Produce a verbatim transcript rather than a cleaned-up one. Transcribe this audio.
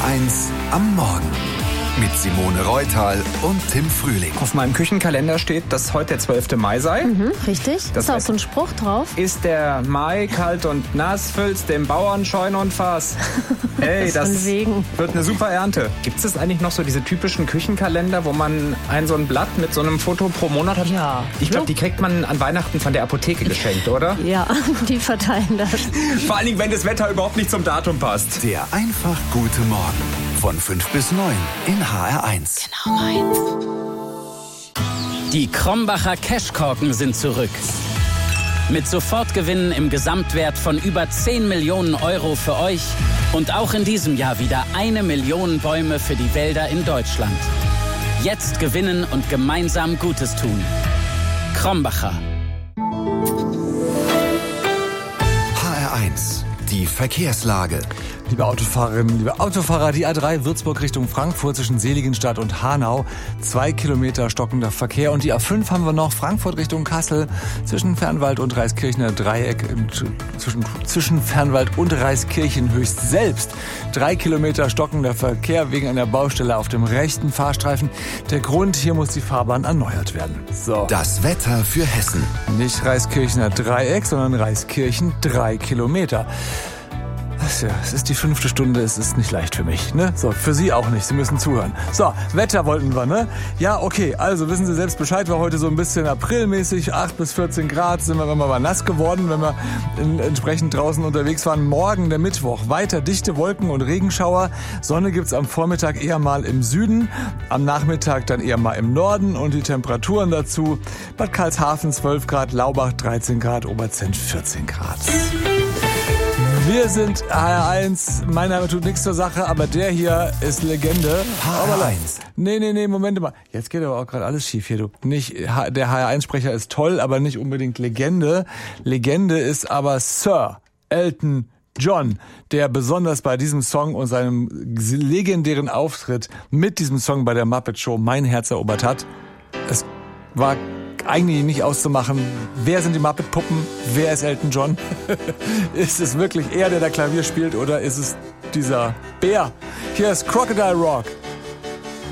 R eins am Morgen mit Simone Reutal und Tim Frühling. Auf meinem Küchenkalender steht, dass heute der zwölfte Mai sei. Mhm, richtig. Das ist auch so ein Spruch drauf. Ist der Mai kalt und nass, füllst dem Bauern Scheune und Fass. Hey, das, das wird eine super Ernte. Gibt es eigentlich noch so diese typischen Küchenkalender, wo man ein so ein Blatt mit so einem Foto pro Monat hat? Ja. Ich glaube, die kriegt man an Weihnachten von der Apotheke geschenkt, oder? Ja, die verteilen das. Vor allen Dingen, wenn das Wetter überhaupt nicht zum Datum passt. Der einfach gute Morgen von fünf bis neun in H R eins. Genau meins. Die Krombacher Cashkorken sind zurück. Mit Sofortgewinnen im Gesamtwert von über zehn Millionen Euro für euch und auch in diesem Jahr wieder eine Million Bäume für die Wälder in Deutschland. Jetzt gewinnen und gemeinsam Gutes tun. Krombacher. H R eins, die Verkehrslage. Liebe Autofahrerinnen, liebe Autofahrer, die A drei Würzburg Richtung Frankfurt zwischen Seligenstadt und Hanau. Zwei Kilometer stockender Verkehr. Und die A fünf haben wir noch, Frankfurt Richtung Kassel zwischen Fernwald und Reiskirchener Dreieck, zwischen, zwischen Fernwald und Reiskirchen höchst selbst. Drei Kilometer stockender Verkehr wegen einer Baustelle auf dem rechten Fahrstreifen. Der Grund, hier muss die Fahrbahn erneuert werden. So. Das Wetter für Hessen. Nicht Reiskirchener Dreieck, sondern Reiskirchen drei Kilometer. Ja, es ist die fünfte Stunde, es ist nicht leicht für mich, ne? So, für Sie auch nicht, Sie müssen zuhören. So, Wetter wollten wir, ne? Ja, okay, also wissen Sie selbst Bescheid, war heute so ein bisschen aprilmäßig, acht bis vierzehn Grad, sind wir immer mal nass geworden, wenn wir in, entsprechend draußen unterwegs waren. Morgen, der Mittwoch, weiter dichte Wolken und Regenschauer. Sonne gibt's am Vormittag eher mal im Süden, am Nachmittag dann eher mal im Norden und die Temperaturen dazu. Bad Karlshafen zwölf Grad, Laubach dreizehn Grad, Oberzent vierzehn Grad. Wir sind H R eins, mein Name tut nichts zur Sache, aber der hier ist Legende. H R eins. Nee, nee, nee, Moment mal. Jetzt geht aber auch gerade alles schief hier. Du, nicht, der H R eins-Sprecher ist toll, aber nicht unbedingt Legende. Legende ist aber Sir Elton John, der besonders bei diesem Song und seinem legendären Auftritt mit diesem Song bei der Muppet Show mein Herz erobert hat. Es war eigentlich nicht auszumachen, wer sind die Muppet-Puppen, wer ist Elton John? Ist es wirklich er, der da Klavier spielt, oder ist es dieser Bär? Hier ist Crocodile Rock.